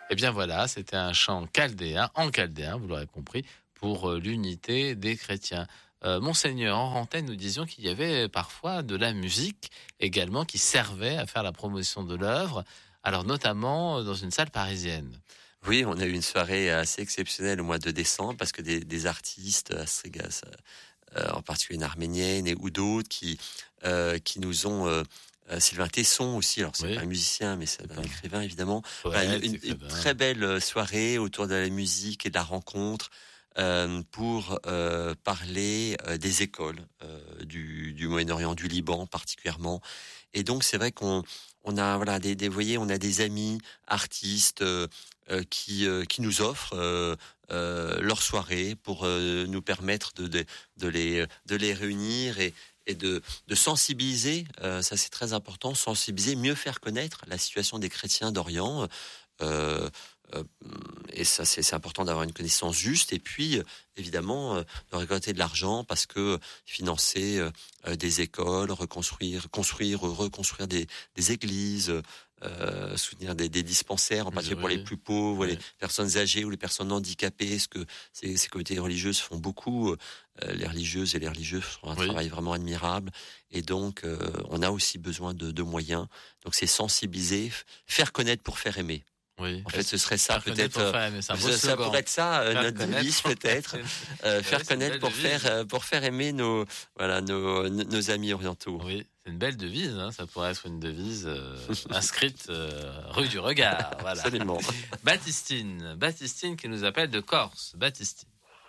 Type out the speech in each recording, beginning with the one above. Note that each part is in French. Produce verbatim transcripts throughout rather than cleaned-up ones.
Eh bien voilà, c'était un chant chaldéen, en chaldéen, vous l'aurez compris, pour l'unité des chrétiens. Euh, Monseigneur, en antenne, nous disions qu'il y avait parfois de la musique également qui servait à faire la promotion de l'œuvre, alors notamment dans une salle parisienne. Oui, on a eu une soirée assez exceptionnelle au mois de décembre parce que des, des artistes, Astrigas, euh, en particulier une arménienne et ou d'autres qui euh, qui nous ont euh, Sylvain Tesson aussi, alors c'est oui. pas un musicien mais c'est un écrivain évidemment. Poète, enfin, une, une très belle soirée autour de la musique et de la rencontre. Euh, pour euh, parler euh, des écoles euh, du, du Moyen-Orient, du Liban particulièrement. Et donc c'est vrai qu'on on a voilà des, des vous voyez, on a des amis artistes euh, euh, qui euh, qui nous offrent euh, euh, leur soirée pour euh, nous permettre de, de de les de les réunir et et de de sensibiliser. Euh, ça c'est très important, sensibiliser, mieux faire connaître la situation des chrétiens d'Orient. Euh, Euh, et ça c'est, c'est important d'avoir une connaissance juste et puis euh, évidemment euh, de récolter de l'argent parce que financer euh, des écoles, reconstruire, construire, reconstruire des, des églises, euh, soutenir des, des dispensaires en particulier oui. pour les plus pauvres, oui. les personnes âgées ou les personnes handicapées, ce que ces, ces communautés religieuses font beaucoup. Euh, les religieuses et les religieux font un oui. travail vraiment admirable et donc euh, on a aussi besoin de, de moyens. Donc c'est sensibiliser, faire connaître pour faire aimer. Oui. En fait, ce serait ça, faire peut-être. Faire, ça, ça pourrait être ça, euh, notre devise, peut-être. Euh, faire oui, connaître pour devise. faire, pour faire aimer nos, voilà, nos, nos amis orientaux. Oui, c'est une belle devise. Hein. Ça pourrait être une devise euh, inscrite euh, rue du Regard. Voilà. Absolument. Baptistine, Baptistine qui nous appelle de Corse. Baptistine.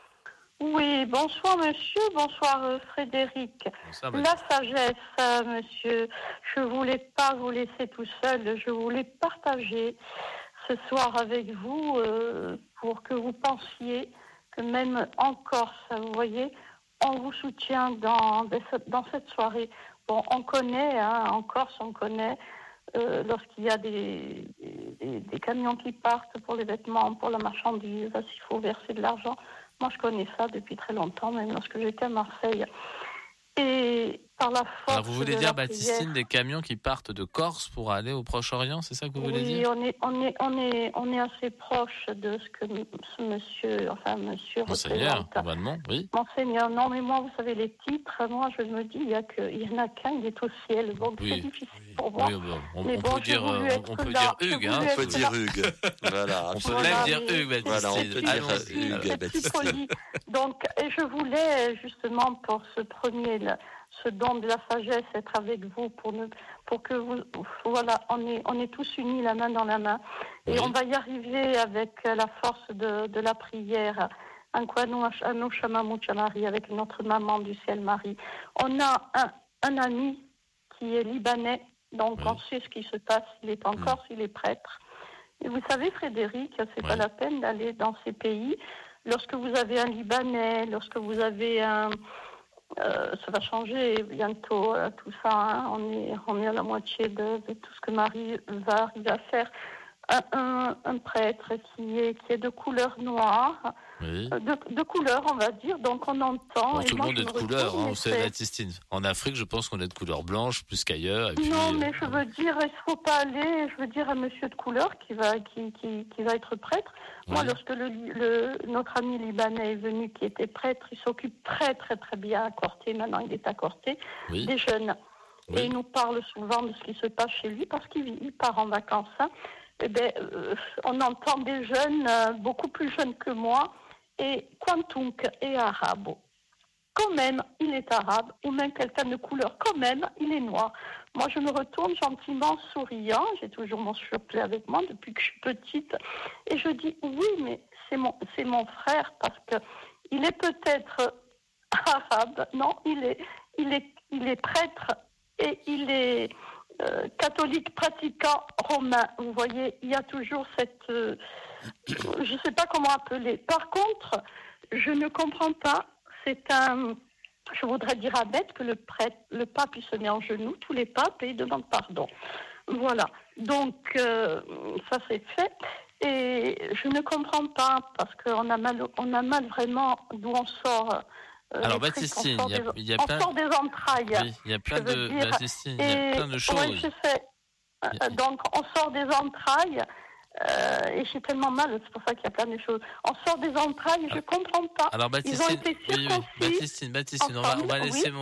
Oui, bonsoir monsieur, bonsoir euh, Frédéric. Bonsoir, la sagesse, euh, monsieur, je voulais pas vous laisser tout seul, je voulais partager ce soir avec vous euh, pour que vous pensiez que même en Corse, vous voyez, on vous soutient dans, dans cette soirée. Bon, on connaît, hein, en Corse, on connaît euh, lorsqu'il y a des, des, des camions qui partent pour les vêtements, pour la marchandise, s'il faut verser de l'argent. Moi, je connais ça depuis très longtemps, même lorsque j'étais à Marseille. Et par la force Alors, vous voulez dire, prière, Baptistine, des camions qui partent de Corse pour aller au Proche-Orient, c'est ça que vous voulez oui, dire ? Oui, on est, on est, on est, on est assez proche de ce que ce monsieur, enfin, monsieur Monseigneur, normalement, oui. Monseigneur, non, mais moi, vous savez, les titres, moi, je me dis, il y a que, il y en a qu'un, il est au ciel, donc oui. c'est difficile oui. pour moi. Oui, bon, on, mais on bon, peut dire, on, on peut là, dire Hugues, hein. On peut dire Hugues. Voilà. On peut voilà, même dire mais... Hugues, Baptistine. Voilà, on peut dire Hugues, Baptistine. Donc, et je voulais, justement, pour ce premier, là, ce don de la sagesse, être avec vous pour nous, pour que vous, voilà, on est, on est tous unis la main dans la main, et oui. on va y arriver avec la force de, de la prière, avec notre maman du ciel Marie. On a un, un ami qui est libanais, donc oui. on sait ce qui se passe. Il est en mmh. Corse, il est prêtre. Et vous savez, Frédéric, c'est oui. pas la peine d'aller dans ces pays. Lorsque vous avez un Libanais, lorsque vous avez un Euh, ça va changer bientôt, euh, tout ça. Hein. On est, on est à la moitié de, de tout ce que Marie va arriver à faire. Un, un, un prêtre qui est, qui est de couleur noire, oui. de, de couleur, on va dire. Donc on entend. Bon, et tout moi, le monde est de couleur, hein, on sait, Baptistine. En Afrique, je pense qu'on est de couleur blanche plus qu'ailleurs. Et puis, non, mais euh, je veux dire, il ne faut pas aller. Je veux dire, un monsieur de couleur qui va, qui, qui, qui va être prêtre. Oui. Moi, lorsque le, le, notre ami libanais est venu, qui était prêtre, il s'occupe très, très, très bien à Corté. Maintenant, il est à Corté, oui. des jeunes. Oui. Et il nous parle souvent de ce qui se passe chez lui parce qu'il il part en vacances. Hein. Eh ben, euh, on entend des jeunes, euh, beaucoup plus jeunes que moi, et Kwantunk et arabe. Quand même, il est arabe, ou même quelqu'un de couleur, quand même, il est noir. Moi, je me retourne gentiment, souriant, j'ai toujours mon surplus avec moi depuis que je suis petite, et je dis, oui, mais c'est mon, c'est mon frère, parce que il est peut-être arabe, non, il est, il est, il est prêtre, et il est euh, catholique pratiquant romain. Vous voyez, il y a toujours cette, euh, je ne sais pas comment appeler. Par contre, je ne comprends pas. C'est un, je voudrais dire à bête que le prêtre, le pape, il se met en genoux, tous les papes, et il demande pardon. Voilà. Donc, euh, ça c'est fait. Et je ne comprends pas, parce qu'on a mal, on a mal vraiment d'où on sort. Euh, Alors, Baptistine, il y a, des, y a on plein... sort des entrailles. Oui, il y a plein de, dire. Baptistine, il y a plein de choses. Oui, je sais. Donc, on sort des entrailles. Euh, et j'ai tellement mal, c'est pour ça qu'il y a plein de choses. On sort des entrailles, je ne comprends pas. Alors, Baptistine, Ils ont été oui, oui. circoncis Baptistine, Baptistine, on va, on va laisser oui. mon